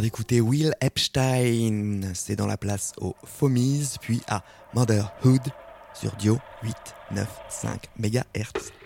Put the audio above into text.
d'écouter Will Epstein, c'est dans la place aux Fomies, puis à Motherhood sur Dio 895 MHz.